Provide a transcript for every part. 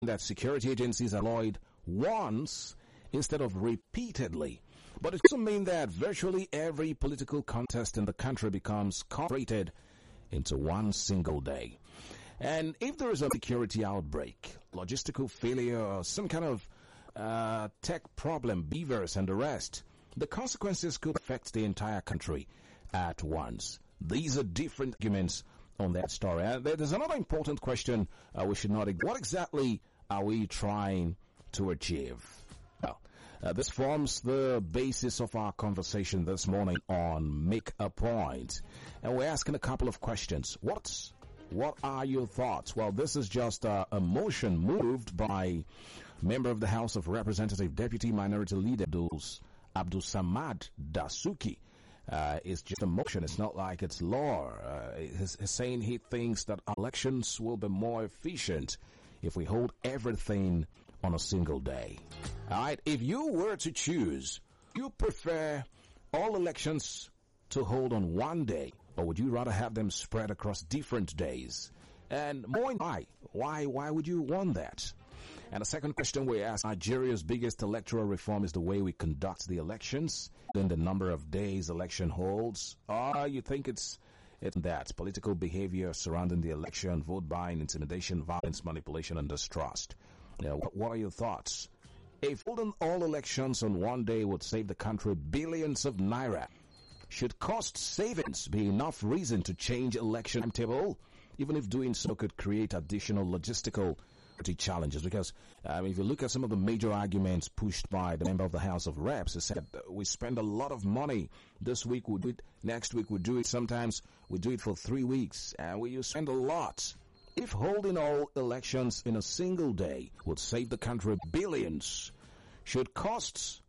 that security agencies are employed once instead of repeatedly. But it doesn't mean that virtually every political contest in the country becomes concentrated into one single day. And if there is a security outbreak, logistical failure, or some kind of tech problem, beavers and the rest, the consequences could affect the entire country at once. These are different arguments on that story. There's another important question we should not ignore. What exactly are we trying to achieve? Well, this forms the basis of our conversation this morning on Make a Point. And we're asking a couple of questions. What are your thoughts? Well, this is just a motion moved by member of the House of Representatives, Deputy Minority Leader Abdul Samad Dasuki. It's just a motion. It's not like it's law. He's saying he thinks that elections will be more efficient if we hold everything on a single day. All right. If you were to choose, you prefer all elections to hold on one day, or would you rather have them spread across different days? And more, why would you want that? And the second question we ask, Nigeria's biggest electoral reform is the way we conduct the elections, then the number of days election holds. Or you think it's that political behavior surrounding the election, vote buying, intimidation, violence, manipulation, and distrust? What are your thoughts? If holding all elections on one day would save the country billions of naira, should cost savings be enough reason to change election timetable, even if doing so could create additional logistical challenges? Because if you look at some of the major arguments pushed by the member of the House of Reps, it said we spend a lot of money. This week we'll do it, next week we'll do it, sometimes we do it for 3 weeks, and we spend a lot. If holding all elections in a single day would save the country billions, should costs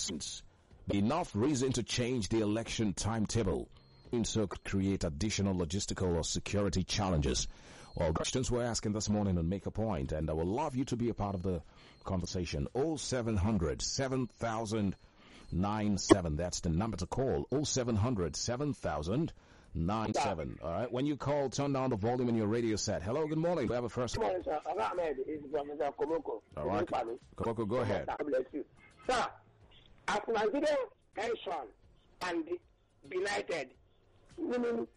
be enough reason to change the election timetable, and so could create additional logistical or security challenges? Well, questions we're asking this morning on Make a Point, and I would love you to be a part of the conversation. 0700 7000 97. That's the number to call. 0700 7000 97. All right. When you call, turn down the volume in your radio set. Hello, good morning. We have a first. Good morning, sir. Ahmed is from Komoko. All right. Komoko, go ahead. God bless you. Sir, as Nigeria pension and benighted, meaning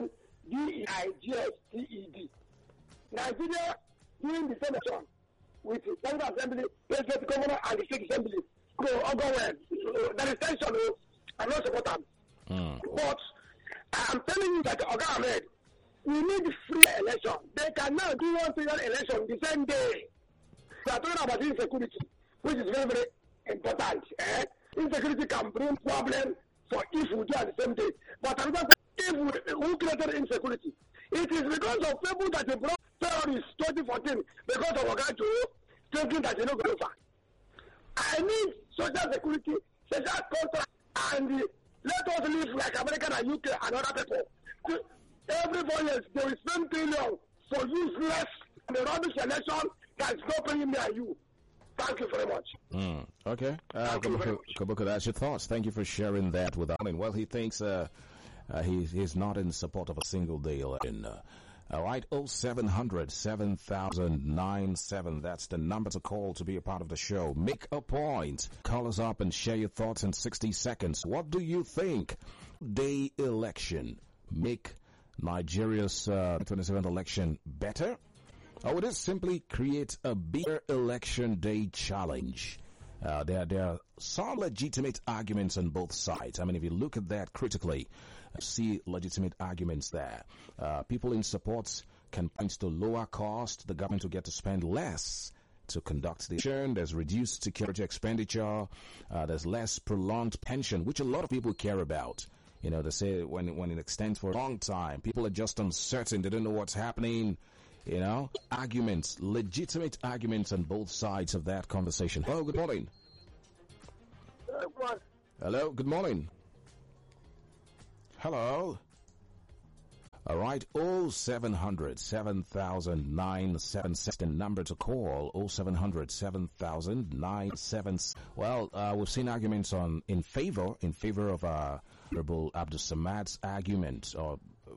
DIGSTED, Nigeria during the session with the National Assembly, President Governor, and the State Assembly go well. There is tension. I'm not supporting. But I'm telling you that Oga Ahmed, we need free election. They cannot do one single election the same day. We are talking about insecurity, which is very, very important. Insecurity can bring problem for if we do at the same day. But I'm not saying who created insecurity. It is because of people that they brought terrorists 2014 because of Oga Joe thinking that they don't go far. I need social security, social contract, and let us live like America and UK and other people. Every 4 years, they will spend billion for useless and the rubbish election that is not paying me and you. Thank you very much. Okay. Kaboko, that's your thoughts. Thank you for sharing that with us. Well, he thinks he's not in support of a single day election. All right, 0700 7000 97. That's the number to call to be a part of the show. Make a point. Call us up and share your thoughts in 60 seconds. What do you think? Day election make Nigeria's 27th election better? Or would it simply create a bigger election day challenge? There are some legitimate arguments on both sides. I mean, if you look at that critically, see legitimate arguments there. People in support can point to lower cost. The government will get to spend less to conduct the election. There's reduced security expenditure. There's less prolonged pension, which a lot of people care about. You know, they say when it extends for a long time, people are just uncertain. They don't know what's happening. You know, arguments, legitimate arguments on both sides of that conversation. Hello, good morning. Hello, good morning. Hello. All right, 0700 7000 976, the number to call, 0700 7000 976. Well, we've seen arguments in favor of Honorable Abdul Samad's argument, or